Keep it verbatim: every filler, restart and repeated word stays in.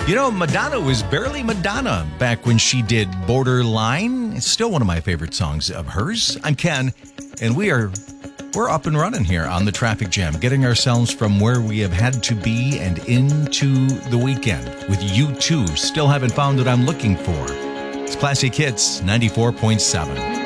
You know, Madonna was barely Madonna back when she did Borderline. It's still one of my favorite songs of hers. I'm Ken, and we are we're up and running here on the Traffic Jam, getting ourselves from where we have had to be and into the weekend with U two. Still haven't found what I'm looking for. It's Classic Hits ninety-four point seven.